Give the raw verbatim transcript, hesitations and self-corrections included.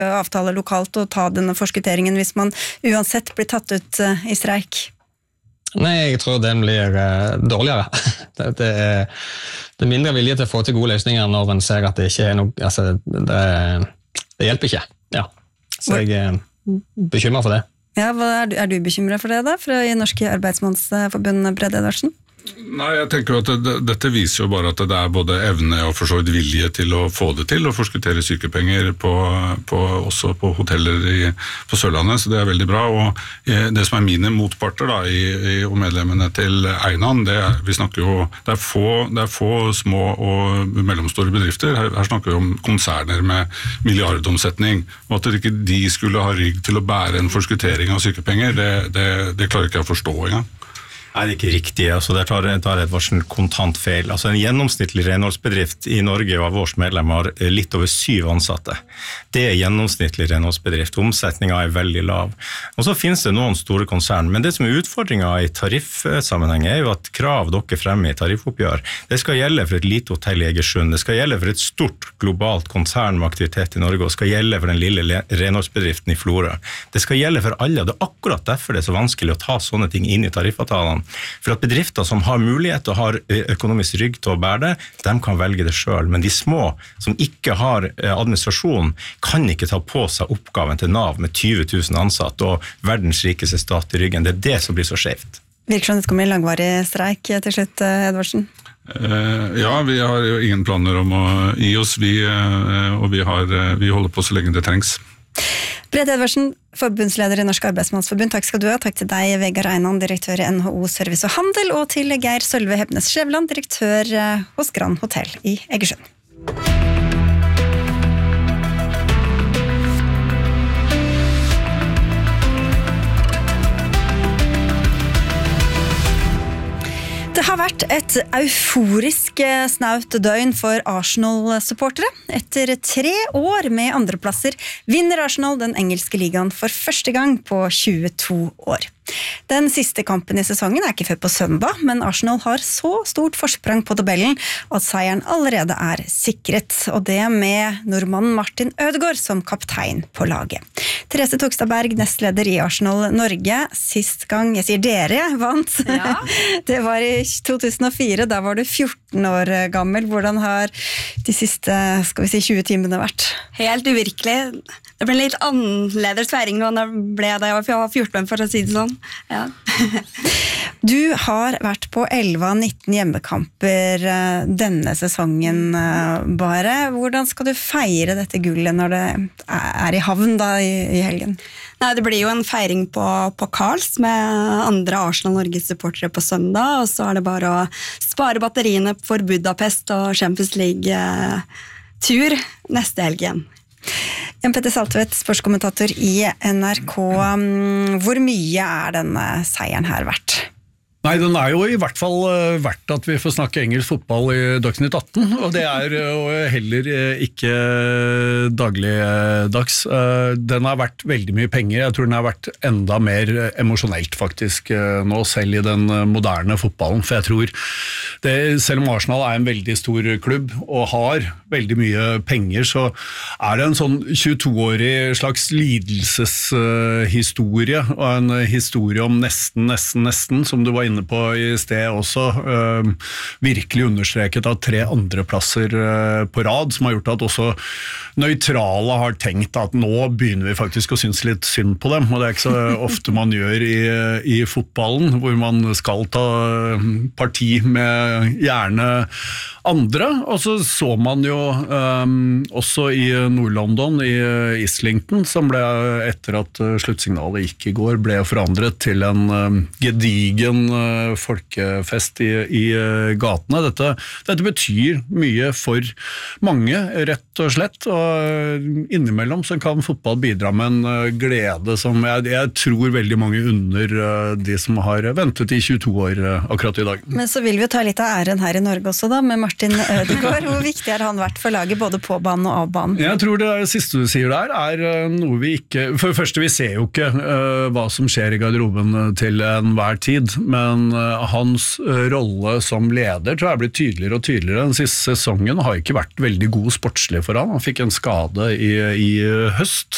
avtale lokalt og ta denne forskutteringen hvis man uansett blir tatt ut i streik? Nei, jeg tror den blir uh, dårligere. det, det, er, det er mindre vilje til å få til gode løsninger når en ser at det ikke er noe, altså det, det hjelper ikke. Ja. Så jeg er bekymret for det. Ja, hva er, du, er du bekymret for det da, fra i Norske Arbeidsmannsforbund, Brede Edvardsen? Nei, jeg tenker at det, dette viser jo bare at det er både evne og for så vidt vilje til å få det til, og forskuttere sykepenger på, på, også på hoteller i, på Sørlandet, så det er veldig bra. Og det som er mine motparter da, i, i, og medlemmene til Einan, det er, vi snakker jo, det er, få, det er få små og mellomstore bedrifter, her, her snakker vi om konserner med milliardomsetning, og at ikke de skulle ha rygg til å bære en forskuttering av sykepenger, det, det, det klarer ikke jeg å forstå engang. Er det ikke riktig? Altså, der tar, tar Edvardsen kontant feil. Altså, en gjennomsnittlig renholdsbedrift i Norge og av vårs medlemmer har litt over syv ansatte. Det er gjennomsnittlig renholdsbedrift. Omsetningen er veldig lav. Og så finnes det noen store konsern, men det som er utfordringen i tariffsammenheng er jo at krav dere fremme i tariffoppgjør, det skal gjelde for et lite hotell i Egersund, det skal gjelde for et stort globalt konsern med aktivitet i Norge, og skal gjelde for den lille renholdsbedriften i Florø. Det skal gjelde for alle, og det er akkurat derfor det er så vanskelig å ta sånne ting inn i tariffavtalene. For at bedrifter som har mulighet og har økonomisk rygg til å bære det, de kan velge det selv. Men de små som ikke har administrasjon, kan ikke ta på seg oppgaven til Nav med tyve tusen ansatt og verdens rikeste stat i ryggen. Det er det som blir så skjevt. Virker som det kommer en langvarig streik til slutt, Edvardsen? Uh, ja, vi har jo ingen planer om å gi oss, vi, uh, og vi, har, uh, vi holder på så lenge det trengs. Brede Edvardsen, forbundsleder i Norsk Arbeidsmannsforbund, takk skal du ha. Takk til deg, Vegard Einan, direktør i N H O Service og Handel, og til Geir Sølve Hebnes Skjæveland, direktør hos Grand Hotel i Egersund. Det har vært et euforisk snaut døgn for Arsenal-supportere. Etter tre år med andreplasser vinner Arsenal den engelske ligaen for første gang på tjueto år. Den siste kampen i sesongen er ikke før på søndag, men Arsenal har så stort forsprang på tabellen at seieren allerede er sikret, og det med nordmannen Martin Ødegaard som kaptein på laget. Therese Togstadberg, nestleder i Arsenal Norge, sist gang, jeg sier dere, vant. Ja. Det var i to tusen og fire, da var du fjorten år gammel. Hvordan har de siste, skal vi si, tjue timene vært? Helt uvirkelig. Det ble en litt annerledes feiring nå enn det ble da jeg var fjorten, for å si det sånn. Ja. Du har vært på elleve av nitten hjemmekamper denne sesongen bare. Hvordan skal du feire dette gullet når det er i havn da i, i helgen? Nei, det blir jo en feiring på, på Karls med andre Arsenal-Norges supportere på søndag, og så er det bare å spare batteriene for Budapest og Champions League-tur neste helg igjen. Jan Petter Saltvedt, sportskommentator i N R K. Hvor mye er denne seieren her verdt? Nei, den er jo i hvert fall verdt at vi får snakke engelsk fotball i Dagsnytt atten, og det er jo heller ikke dagligdags. Den har vært veldig mye penger, jeg tror den har vært enda mer emosjonelt faktisk nå, selv i den moderne fotballen, for jeg tror, det, selv om Arsenal er en veldig stor klubb og har veldig mye penger, så er det en sånn tjueto-årig slags lidelseshistorie, og en historie om nesten, nesten, nesten, som du var inne på i sted også, øh, virkelig understreket av tre andre plasser øh, på rad, som har gjort at også nøytrale har tenkt at nå begynner vi faktisk å synes litt synd på dem, og det er ikke så ofte man gjør i, i fotballen, hvor man skal ta parti med gjerne andre, og så så man jo øh, også i Nord-London, i Islington, som ble etter at sluttsignalet gikk i går, ble forandret til en øh, gedigen folkefest i, i gatene. Dette, dette betyr mye for mange, rett og slett, og innimellom så kan fotball bidra med en glede som jeg, jeg tror veldig mange unner de som har ventet i tjueto år akkurat i dag. Men så vil vi jo ta litt av æren her i Norge også da, med Martin Ødegaard. Hvor viktig har han vært for laget, både på banen og av banen? Jeg tror det, det siste du sier der er noe vi ikke, for det første vi ser jo ikke uh, hva som skjer i garderoben til enhver tid, men Men hans rolle som leder tror jeg blir tydeligere og tydeligere. Den siste sesongen har ikke vært veldig god sportslig for han. Han fikk en skade i, i høst,